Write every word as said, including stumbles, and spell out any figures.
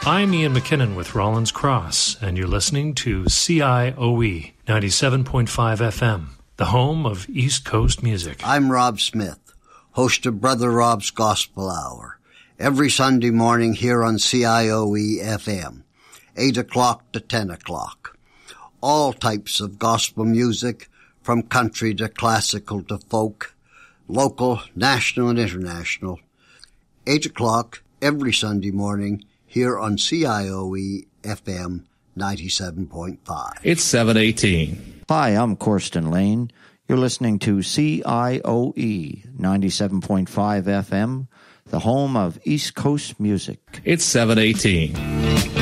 I'm Ian McKinnon with Rollins Cross, and you're listening to C I O E ninety-seven point five F M, the home of East Coast music. I'm Rob Smith, host of Brother Rob's Gospel Hour, every Sunday morning here on C I O E F M, eight o'clock to ten o'clock. All types of gospel music, from country to classical to folk, local, national, and international. eight o'clock every Sunday morning here on C I O E F M ninety-seven point five. It's seven eighteen. Hi, I'm Corsten Lane. You're listening to C I O E ninety-seven point five F M, the home of East Coast music. It's seven eighteen.